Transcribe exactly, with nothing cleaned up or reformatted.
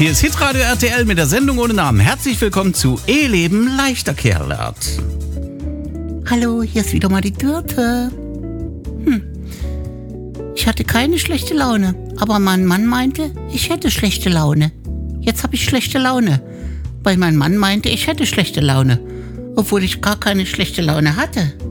Hier ist Hitradio R T L mit der Sendung ohne Namen. Herzlich willkommen zu E-Leben leichter Kerlert. Hallo, hier ist wieder mal die Dürte. Hm. Ich hatte keine schlechte Laune, aber mein Mann meinte, ich hätte schlechte Laune. Jetzt habe ich schlechte Laune, weil mein Mann meinte, ich hätte schlechte Laune, obwohl ich gar keine schlechte Laune hatte.